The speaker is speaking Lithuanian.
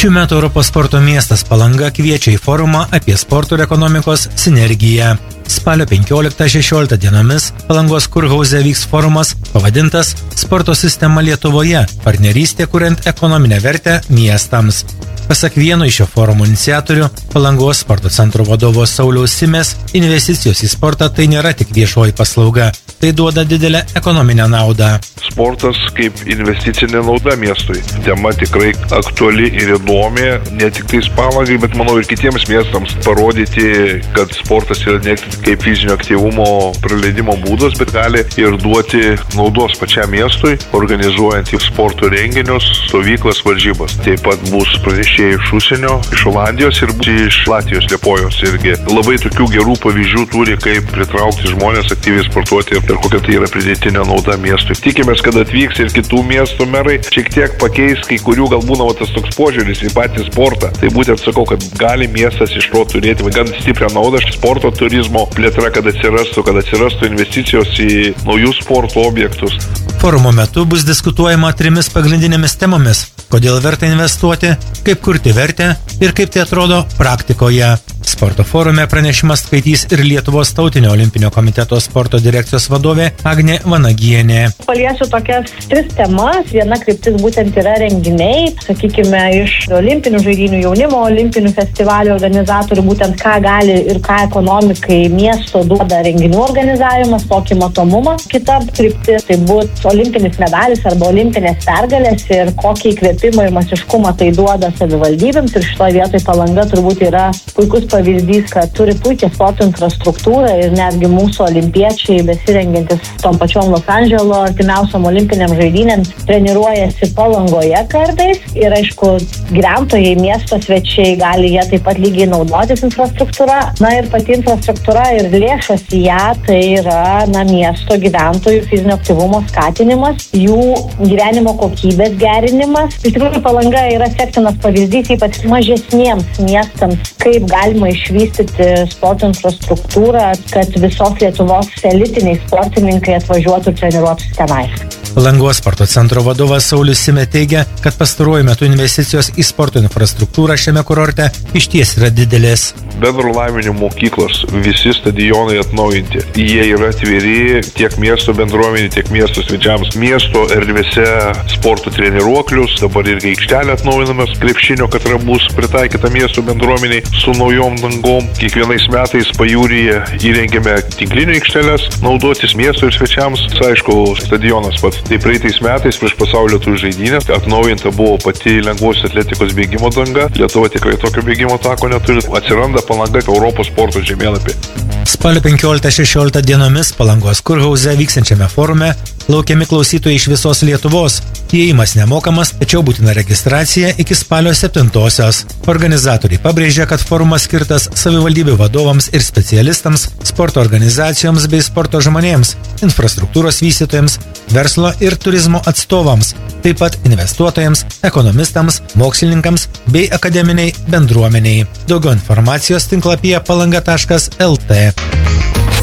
Šių metų Europos sporto miestas Palanga kviečia į forumą apie sporto ir ekonomikos sinergiją. Spalio 15-16 dienomis Palangos kurhauze vyks forumas pavadintas Sporto sistema Lietuvoje – partnerystė kuriant ekonominę vertę miestams. Pasak vieno iš šio forumo iniciatorių, Palangos sporto centro vadovo Sauliaus Simės, investicijos į sportą tai nėra tik viešoji paslauga, tai duoda didelę ekonominę naudą. Sportas kaip investicinė nauda miestui. Tema tikrai aktuali ir įdomi, ne tik tais Palangai, bet manau ir kitiems miestams parodyti, kad sportas yra ne tik kaip fizinio aktyvumo praleidimo būdas, bet gali ir duoti naudos pačiam miestui, organizuojant į sporto renginius, stovyklas, varžybas. Taip pat bus pranešėjai iš užsienio, iš Olandijos ir iš Latvijos, Liepojos irgi. Labai tokių gerų pavyzdžių turi, kaip pritraukti žmonės aktyviai sportuoti ir kokia tai yra pridėtinė nauda miestui. Tikimės, kad atvyks ir kitų miestų merai, šiek tiek pakeis kai kurių galbūt tas toks požiūris į patį sportą. Tai būtent sakau, kad gali miestas iš to turėti gan stiprią naudą, sporto turizmo plėtra, kad atsirastų investicijos į naujus sporto objektus. Forumo metu bus diskutuojama 3 pagrindinėmis temomis: kodėl verta investuoti, kaip kurti vertę ir kaip tai atrodo praktikoje. Sporto forume pranešimą skaitys ir Lietuvos tautinio olimpinio komiteto sporto direkcijos vadovė Agnė Vanagienė. Paliesiu tokias 3 temas. Viena kryptis būtent yra renginiai, sakykime, iš olimpinių žaidynių, jaunimo olimpinių festivalių organizatorių, būtent ką gali ir ką ekonomikai miesto duoda renginių organizavimas, tokį matomumą. Kita kryptis tai būtų olimpinis medalis arba olimpinės pergalės ir kokį įkvėpimą ir masiškumą tai duoda savivaldybėms. Ir šitoje vietoje Palanga turbūt yra puikus pavyzdys, kad turi puikią sporto infrastruktūrą ir netgi mūsų olimpiečiai besirengiantis tom pačiom Los Andželo artimiausiam olimpiniam žaidynėm treniruojasi Palangoje kartais ir aišku, gyventojai, miesto svečiai gali jie taip pat lygiai naudotis infrastruktūra. Na ir pati infrastruktūra ir lėšos į ją tai yra miesto gyventojų fizinio aktyvumo skatinimas, jų gyvenimo kokybės gerinimas. Iš tikrųjų, Palanga yra sektinas pavyzdys ypač mažesniems miestams, kaip galima išvystyti sporto infrastruktūrą, kad visos Lietuvos elitiniai sportininkai atvažiuotų ir treniruotųsi tenais. Palangos sporto centro vadovas Saulius Simė teigia, kad pastaruoju metu investicijos į sporto infrastruktūrą šiame kurorte išties yra didelės. Bendro lavinimo mokyklos, visi stadionai atnaujinti. Jie yra atviri tiek miesto bendruomenė, tiek miesto svečiams. Miesto erdvėse sporto treniruoklius, dabar irgi aikštelė atnaujinamas krepšinio, kad bus pritaikyta miesto bendruomeniai su naujom dangom. Kiekvienais metais pajūryje įrengėme tinklinio aikštelės, naudotis miesto ir svečiams. Aišku, stadionas pats. Tai praeitais metais prieš pasaulio tų žaidynės atnaujinta buvo pati lengvos atletikos bėgimo danga. Lietuva tikrai tokio bėgimo tako neturi. Atsiranda Palanga Europos sporto žemėlapį. Spalio 15-16 dienomis Palangos kurhauze vyksiančiame forume laukiami klausytojai iš visos Lietuvos. Įėjimas nemokamas, tačiau būtina registracija iki spalio 7-osios. Organizatoriai pabrėžia, kad forumas skirtas savivaldybių vadovams ir specialistams, sporto organizacijoms bei sporto žmonėms, infrastruktūros vystytojams, verslo ir turizmo atstovams, taip pat investuotojams, ekonomistams, mokslininkams bei akademiniai bendruomeniai. Daugiau informacijos tinklapyje palanga.lt.